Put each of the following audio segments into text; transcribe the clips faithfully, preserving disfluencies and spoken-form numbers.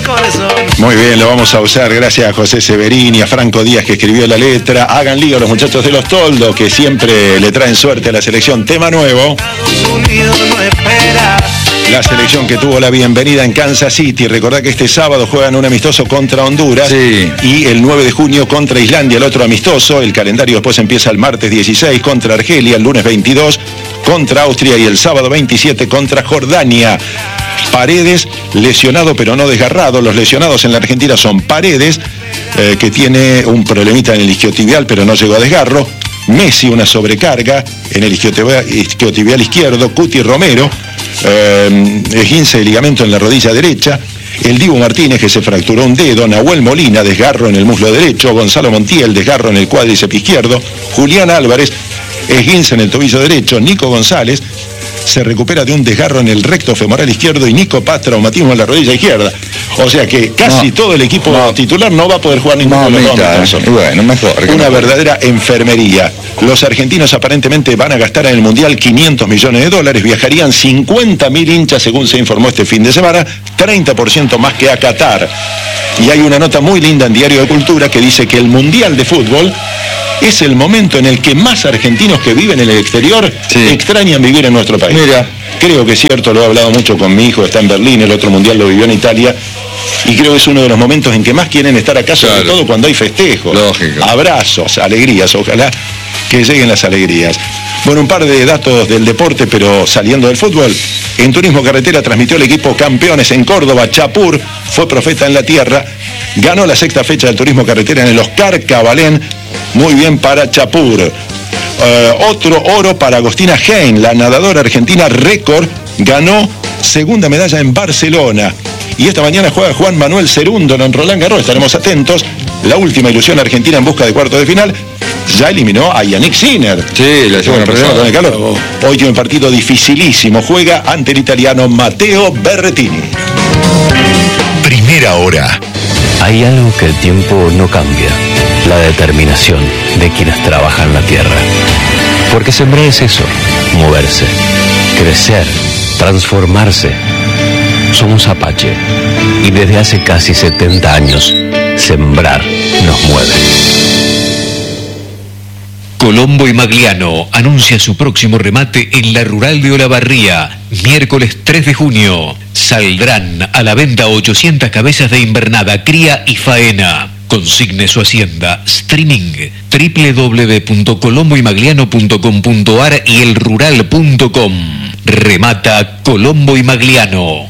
Muy bien, lo vamos a usar. Gracias a José Severini, a Franco Díaz que escribió la letra. Hagan lío los muchachos de los Toldos que siempre le traen suerte a la selección. Tema nuevo. La selección que tuvo la bienvenida en Kansas City. Recordá que este sábado juegan un amistoso contra Honduras, sí, y el nueve de junio contra Islandia, el otro amistoso. El calendario después empieza el martes dieciséis contra Argelia, el lunes veintidós contra Austria y el sábado veintisiete contra Jordania. Paredes, lesionado pero no desgarrado. Los lesionados en la Argentina son Paredes, eh, que tiene un problemita en el isquiotibial pero no llegó a desgarro. Messi, una sobrecarga en el isquiotibial, isquiotibial izquierdo. Cuti Romero, eh, esguince de ligamento en la rodilla derecha. El Dibu Martínez, que se fracturó un dedo. Nahuel Molina, desgarro en el muslo derecho. Gonzalo Montiel, desgarro en el cuádriceps izquierdo. Julián Álvarez, esguince en el tobillo derecho. Nico González se recupera de un desgarro en el recto femoral izquierdo y Nico Paz, traumatismo en la rodilla izquierda. O sea que casi no, todo el equipo no, titular no va a poder jugar ninguno de los dos. Bueno, mejor. Una mejor. verdadera enfermería. Los argentinos aparentemente van a gastar en el Mundial quinientos millones de dólares, viajarían cincuenta mil hinchas según se informó este fin de semana, treinta por ciento más que a Qatar. Y hay una nota muy linda en Diario de Cultura que dice que el Mundial de Fútbol es el momento en el que más argentinos que viven en el exterior, sí, extrañan vivir en nuestro país. Mira, creo que es cierto, lo he hablado mucho con mi hijo, está en Berlín, el otro mundial lo vivió en Italia, y creo que es uno de los momentos en que más quieren estar acá, sobre claro, todo cuando hay festejos, lógico, abrazos, alegrías, ojalá que lleguen las alegrías. Bueno, un par de datos del deporte, pero saliendo del fútbol. En Turismo Carretera transmitió el equipo Campeones en Córdoba. Chapur fue profeta en la tierra, ganó la sexta fecha del Turismo Carretera en el Oscar Cabalén. Muy bien para Chapur. Uh, otro oro para Agostina Hein, la nadadora argentina récord, ganó segunda medalla en Barcelona. Y esta mañana juega Juan Manuel Cerundo en Roland Garros, estaremos atentos. La última ilusión argentina en busca de cuartos de final. Ya eliminó a Yannick Sinner. Sí, la semana pasada. Con el calor. Hoy tiene un partido dificilísimo. Juega ante el italiano Matteo Berrettini. Primera hora. Hay algo que el tiempo no cambia. La determinación de quienes trabajan la tierra. Porque sembrar es eso, moverse, crecer, transformarse. Somos Apache y desde hace casi setenta años, sembrar nos mueve. Colombo y Magliano anuncia su próximo remate en la Rural de Olavarría, miércoles tres de junio. Saldrán a la venta ochocientas cabezas de invernada, cría y faena. Consigne su hacienda. Streaming doble u doble u doble u punto colombo y magliano punto com punto a r y el rural punto com. Remata Colombo y Magliano.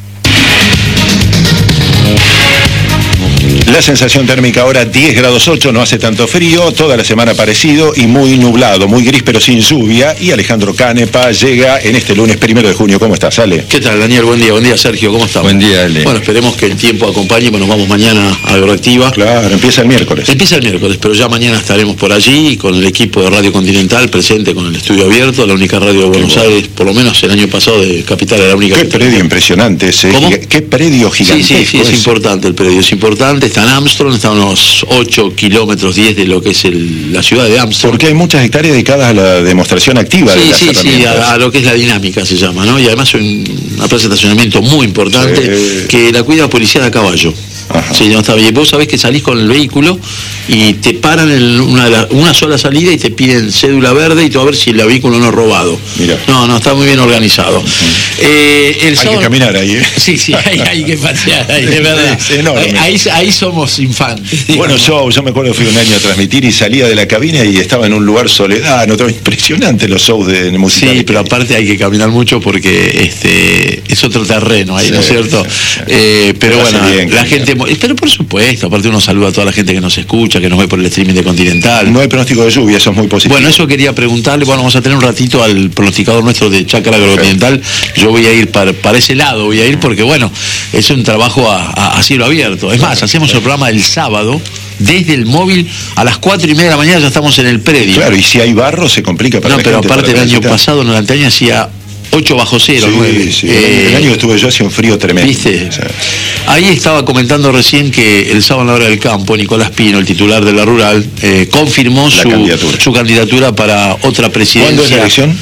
La sensación térmica ahora diez grados ocho, no hace tanto frío, toda la semana parecido y muy nublado, muy gris pero sin lluvia. Y Alejandro Canepa llega en este lunes primero de junio. ¿Cómo estás, Ale? ¿Qué tal, Daniel? Buen día, buen día, Sergio, ¿cómo estamos? Buen día, Ale. Bueno, esperemos que el tiempo acompañe, pues nos vamos mañana a Agroactiva. Claro, empieza el miércoles. Empieza el miércoles, pero ya mañana estaremos por allí con el equipo de Radio Continental presente con el estudio abierto, la única radio de Buenos bueno. Aires, por lo menos el año pasado de Capital era la única. Qué predio impresionante ese. ¿Cómo? Qué predio gigantesco. Sí, sí, sí, es, es importante el predio, es importante, está en Armstrong, está a unos ocho kilómetros diez de lo que es el, la ciudad de Armstrong. Porque hay muchas hectáreas dedicadas a la demostración activa sí, de las sí, herramientas. Sí, a, a lo que es la dinámica se llama, ¿no? Y además es una plaza de estacionamiento muy importante sí. que la cuida policía de a caballo. Ajá. Sí, no está bien. Vos sabés que salís con el vehículo y te paran en una, de la, una sola salida y te piden cédula verde y tú a ver si el vehículo no es robado. Mirá. No, no, está muy bien organizado. Uh-huh. eh, el hay sábado... que caminar ahí, ¿eh? Sí, sí, hay, hay que pasear ahí, de verdad. Es enorme. Ahí, ahí somos infantes. Bueno, yo, yo me acuerdo que fui un año a transmitir y salía de la cabina y estaba en un lugar soledad, no, impresionante los shows de, de música. Sí, pero aparte hay que caminar mucho porque este es otro terreno ahí, sí, ¿no es cierto? Sí. Eh, pero bueno, bien, la gente... Pero por supuesto, aparte uno saluda a toda la gente que nos escucha, que nos ve por el streaming de Continental. No hay pronóstico de lluvia, eso es muy positivo. Bueno, eso quería preguntarle, bueno, vamos a tener un ratito al pronosticador nuestro de Chácara Agrocontinental. Yo voy a ir para, para ese lado, voy a ir porque, bueno, es un trabajo a, a, a cielo abierto. Es más, hacemos el programa el sábado, desde el móvil, a las cuatro y media de la mañana ya estamos en el predio. Claro, y si hay barro se complica para no, la pero gente. Aparte el año pasado, en el anteaño hacía ocho bajo cero, sí, nueve. Sí. Eh, el año que estuve yo hacía un frío tremendo. ¿Viste? O sea, ahí estaba comentando recién que el sábado en la hora del campo, Nicolás Pino, el titular de la Rural, eh, confirmó su candidatura. su candidatura para otra presidencia. ¿Cuándo es la elección?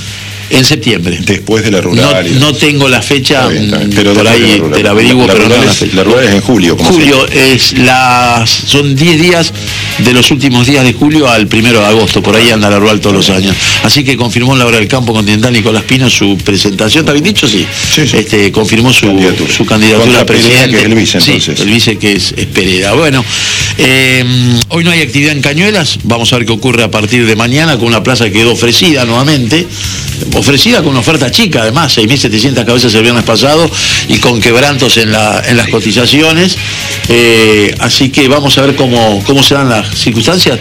En septiembre. Después de la rural. No, no tengo la fecha, está bien, está bien. Pero por ahí la te la averiguo, la, la pero no la fecha. La rural es en julio. Julio, es las, son diez días de los últimos días de julio al primero de agosto, por ahí anda la rural todos los años. Así que confirmó en la hora del campo continental Nicolás Pino su presentación, ¿está bien dicho? Sí. sí, sí. Este, confirmó su candidatura, su candidatura a presidente. Que es el vice, entonces. Sí, el vice que es, es Pereda. Bueno, eh, hoy no hay actividad en Cañuelas, vamos a ver qué ocurre a partir de mañana con una plaza que quedó ofrecida nuevamente, ofrecida con una oferta chica, además, seis mil setecientas cabezas el viernes pasado y con quebrantos en, la, en las cotizaciones, eh, así que vamos a ver cómo, cómo se dan las circunstancias.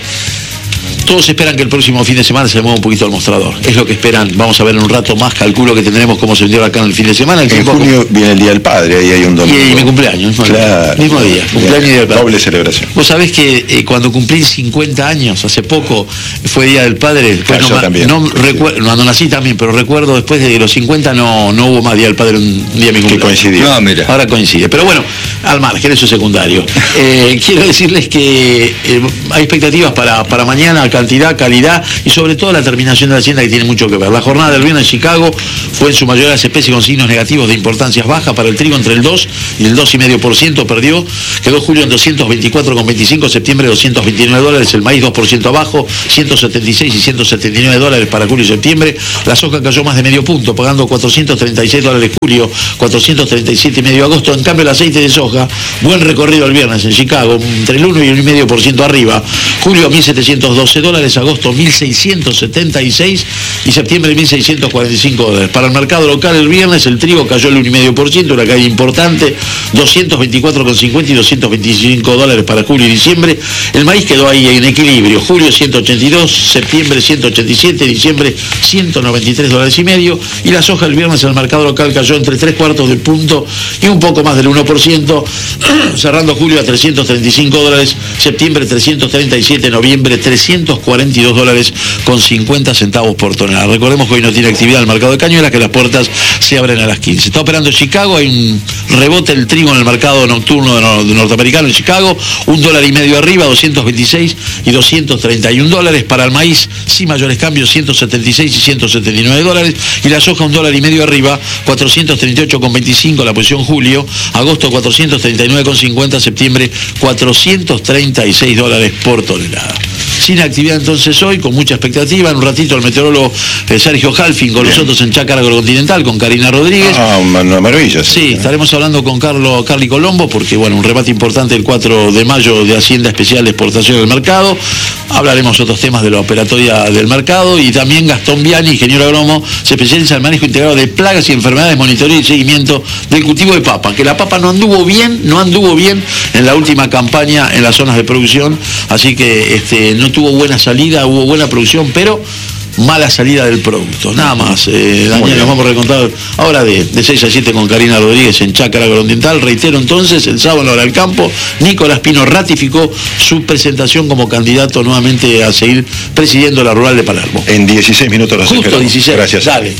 Todos esperan que el próximo fin de semana se mueva un poquito el mostrador. Es lo que esperan. Vamos a ver en un rato más. Calculo que tendremos cómo se vendió acá en el fin de semana. El en junio viene el Día del Padre, ahí hay un domingo. Y, y mi cumpleaños. Mismo claro. Día. Mismo día. Cumpleaños y Día del Padre. Doble celebración. Vos sabés que eh, cuando cumplí cincuenta años, hace poco, fue Día del Padre. Después ah, no, yo también. No, recuerdo, cuando nací también, pero recuerdo después de los cincuenta no, no hubo más Día del Padre un día de mi cumpleaños. Que coincidió. No, mira. Ahora coincide. Pero bueno, al margen, eso es secundario. eh, quiero decirles que eh, hay expectativas para, para mañana, cantidad, calidad y sobre todo la terminación de la Hacienda, que tiene mucho que ver. La jornada del viernes en Chicago fue en su mayoría las especies con signos negativos de importancias bajas. Para el trigo entre el dos y el dos coma cinco por ciento perdió, quedó julio en doscientos veinticuatro coma veinticinco, septiembre doscientos veintinueve dólares, el maíz dos por ciento abajo, ciento setenta y seis y ciento setenta y nueve dólares para julio y septiembre. La soja cayó más de medio punto, pagando cuatrocientos treinta y seis dólares julio, cuatrocientos treinta y siete y medio agosto. En cambio el aceite de soja, buen recorrido el viernes en Chicago, entre el uno y el uno coma cinco por ciento arriba. Julio mil setecientos doce dólares, agosto mil seiscientos setenta y seis y septiembre mil seiscientos cuarenta y cinco dólares. Para el mercado local el viernes el trigo cayó el uno coma cinco por ciento, una caída importante, doscientos veinticuatro coma cincuenta y doscientos veinticinco dólares para julio y diciembre. El maíz quedó ahí en equilibrio, julio ciento ochenta y dos, septiembre ciento ochenta y siete, diciembre ciento noventa y tres dólares y medio, y la soja el viernes en el mercado local cayó entre tres cuartos del punto y un poco más del uno por ciento, cerrando julio a trescientos treinta y cinco dólares, septiembre trescientos treinta y siete, noviembre trescientos cuarenta y dos dólares con cincuenta centavos por tonelada. Recordemos que hoy no tiene actividad el mercado de Cañuelas, que las puertas se abren a las quince. Está operando Chicago, hay un rebote del trigo en el mercado nocturno de, no, de norteamericano en Chicago, un dólar y medio arriba, doscientos veintiséis y doscientos treinta y un dólares. Para el maíz, sin mayores cambios, ciento setenta y seis y ciento setenta y nueve dólares, y la soja un dólar y medio arriba, cuatrocientos treinta y ocho con veinticinco la posición julio, agosto cuatrocientos treinta y nueve con cincuenta, septiembre cuatrocientos treinta y seis dólares por tonelada. Sin actividad entonces hoy, con mucha expectativa. En un ratito el meteorólogo eh, Sergio Halfin con Bien. nosotros en Chácara Agrocontinental, con Karina Rodríguez. Ah, una maravilla. Sí, sí, estaremos hablando con Carlos Carli Colombo, porque bueno, un remate importante el cuatro de mayo de Hacienda Especial de Exportación del Mercado. Hablaremos otros temas de la operatoria del mercado, y también Gastón Viani, ingeniero agrónomo, se especializa en el manejo integrado de plagas y enfermedades, monitoreo y seguimiento del cultivo de papa, que la papa no anduvo bien, no anduvo bien en la última campaña en las zonas de producción, así que este, no tuvo buena salida, hubo buena producción, pero mala salida del producto, nada más. eh, Daniel, nos vamos a recontar ahora de, de seis a siete con Karina Rodríguez en Chácara Agrocontinental. Reitero entonces, el sábado en la hora del campo, Nicolás Pino ratificó su presentación como candidato nuevamente a seguir presidiendo la rural de Palermo. En dieciséis minutos los Justo esperamos. dieciséis, gracias. Dale.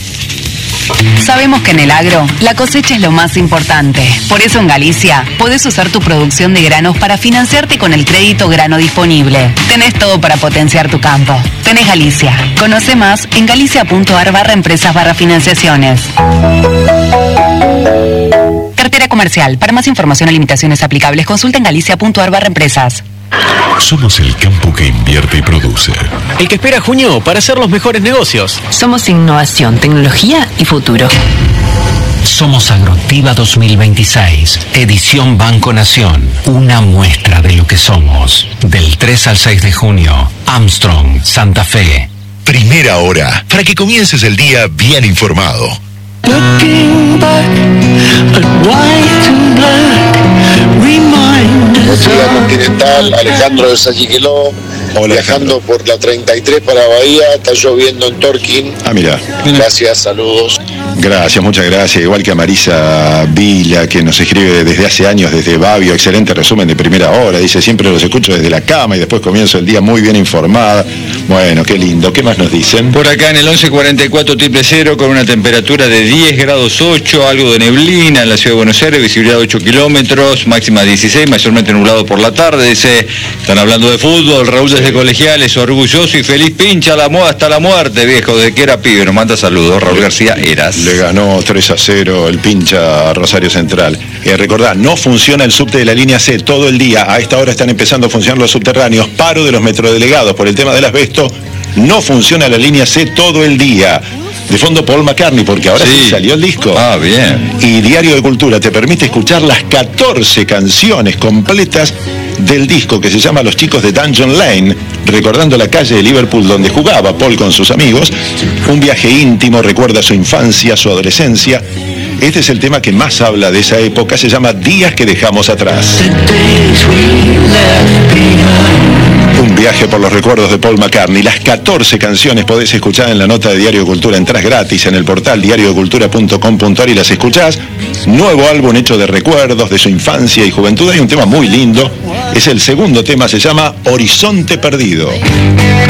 Sabemos que en el agro, la cosecha es lo más importante. Por eso en Galicia, podés usar tu producción de granos para financiarte con el crédito grano disponible. Tenés todo para potenciar tu campo. Tenés Galicia. Conoce más en galicia.ar barra empresas barra financiaciones. Cartera comercial. Para más información o limitaciones aplicables, consulta en galicia.ar barra empresas. Somos el campo que invierte y produce. El que espera junio para hacer los mejores negocios. Somos innovación, tecnología y futuro. Somos Agroactiva dos mil veintiséis, edición Banco Nación. Una muestra de lo que somos. Del tres al seis de junio, Armstrong, Santa Fe. Primera hora, para que comiences el día bien informado. Ciudad Continental, Alejandro de Salliqueló, viajando Alejandro. Por la treinta y tres para Bahía, está lloviendo en Torquín. Ah, mira. Gracias, saludos. Gracias, muchas gracias. Igual que a Marisa Villa, que nos escribe desde hace años desde Babio, excelente resumen de primera hora. Dice, siempre los escucho desde la cama y después comienzo el día muy bien informada. Bueno, qué lindo. ¿Qué más nos dicen? Por acá en el once cuarenta y cuatro triple cero, con una temperatura de diez grados ocho, algo de neblina en la ciudad de Buenos Aires, visibilidad ocho kilómetros, máxima dieciséis, mayormente nublado por la tarde. Dice, están hablando de fútbol, Raúl desde Colegiales, orgulloso y feliz, pincha la moda hasta la muerte, viejo, de que era pibe. Nos manda saludos, Raúl García Eras. Le ganó tres a cero el pincha a Rosario Central. Eh, recordá, no funciona el subte de la línea C todo el día. A esta hora están empezando a funcionar los subterráneos. Paro de los metrodelegados por el tema del asbesto. No funciona la línea C todo el día. De fondo Paul McCartney, porque ahora sí, sí salió el disco. Ah, bien. Y Diario de Cultura te permite escuchar las catorce canciones completas del disco que se llama Los Chicos de Dungeon Lane, recordando la calle de Liverpool donde jugaba Paul con sus amigos. Un viaje íntimo, recuerda su infancia, su adolescencia. Este es el tema que más habla de esa época, se llama Días que dejamos atrás. Un viaje por los recuerdos de Paul McCartney. Las catorce canciones podés escuchar en la nota de Diario de Cultura. Entrás gratis en el portal diario de cultura punto com punto a r y las escuchás. Nuevo álbum hecho de recuerdos de su infancia y juventud. Hay un tema muy lindo. Es el segundo tema, se llama Horizonte Perdido.